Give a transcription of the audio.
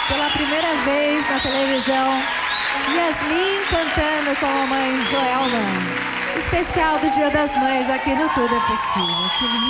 pela primeira vez na televisão, Yasmin cantando com a mãe Joelma. Especial do Dia das Mães aqui no Tudo é Possível. Que lindo.